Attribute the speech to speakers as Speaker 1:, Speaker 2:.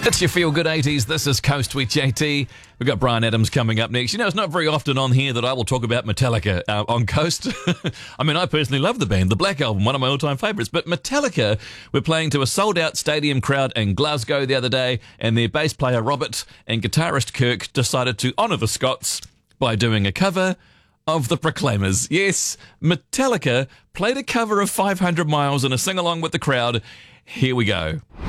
Speaker 1: It's your Feel Good 80s. This is Coast with JT. We've got Bryan Adams coming up next. You know, it's not very often on here that I will talk about Metallica on Coast. I mean, I personally love the band. The Black Album, one of my all-time favourites. But Metallica were playing to a sold-out stadium crowd in Glasgow the other day, and their bass player Robert and guitarist Kirk decided to honour the Scots by doing a cover of the Proclaimers. Yes, Metallica played a cover of 500 Miles in a sing-along with the crowd. Here we go.